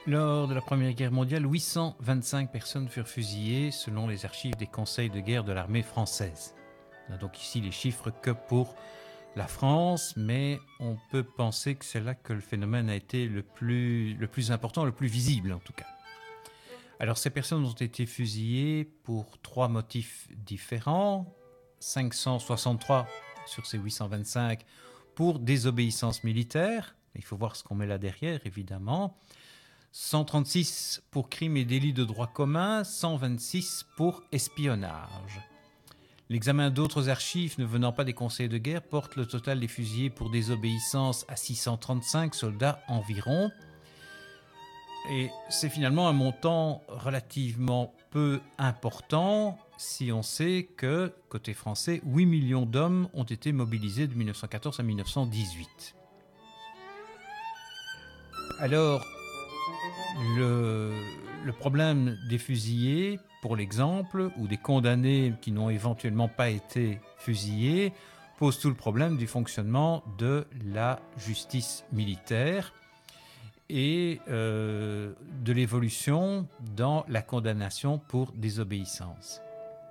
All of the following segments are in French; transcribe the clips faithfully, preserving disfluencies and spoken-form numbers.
Lors de la Première Guerre mondiale, huit cent vingt-cinq personnes furent fusillées selon les archives des conseils de guerre de l'armée française. On a donc ici les chiffres que pour la France, mais on peut penser que c'est là que le phénomène a été le plus, le plus important, le plus visible en tout cas. Alors ces personnes ont été fusillées pour trois motifs différents. cinq cent soixante-trois sur ces huit cent vingt-cinq pour désobéissance militaire. Il faut voir ce qu'on met là derrière, évidemment. cent trente-six pour crimes et délits de droit commun, cent vingt-six pour espionnage. L'examen d'autres archives ne venant pas des conseils de guerre porte le total des fusillés pour désobéissance à six cent trente-cinq soldats environ. Et c'est finalement un montant relativement peu important si on sait que, côté français, huit millions d'hommes ont été mobilisés de mille neuf cent quatorze à mille neuf cent dix-huit. Alors, le, le problème des fusillés, pour l'exemple, ou des condamnés qui n'ont éventuellement pas été fusillés, pose tout le problème du fonctionnement de la justice militaire et euh, de l'évolution dans la condamnation pour désobéissance.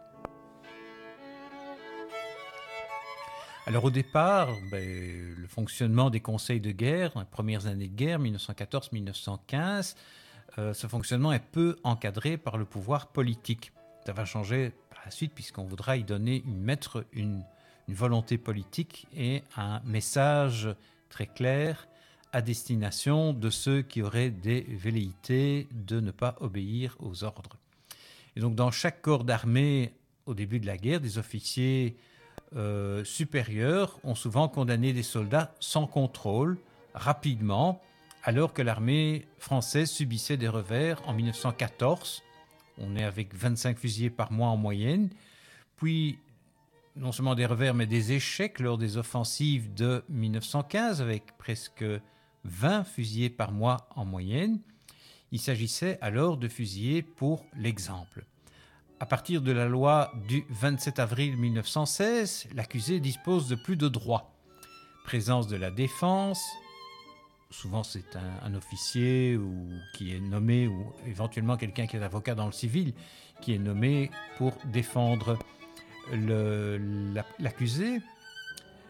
Alors au départ, ben, le fonctionnement des conseils de guerre, dans les premières années de guerre, mille neuf cent quatorze à mille neuf cent quinze, euh, ce fonctionnement est peu encadré par le pouvoir politique. Ça va changer par la suite puisqu'on voudra y donner, y mettre une, une volonté politique et un message très clair à destination de ceux qui auraient des velléités de ne pas obéir aux ordres. Et donc dans chaque corps d'armée, au début de la guerre, des officiers Euh, supérieurs ont souvent condamné des soldats sans contrôle, rapidement, alors que l'armée française subissait des revers en mille neuf cent quatorze. On est avec vingt-cinq fusillés par mois en moyenne. Puis, non seulement des revers, mais des échecs lors des offensives de mille neuf cent quinze, avec presque vingt fusillés par mois en moyenne. Il s'agissait alors de fusiller pour l'exemple. À partir de la loi du vingt-sept avril mille neuf cent seize, l'accusé dispose de plus de droits. Présence de la défense, souvent c'est un, un officier ou, qui est nommé, ou éventuellement quelqu'un qui est avocat dans le civil, qui est nommé pour défendre le, la, l'accusé,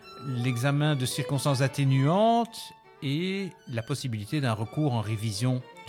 l'examen de circonstances atténuantes et la possibilité d'un recours en révision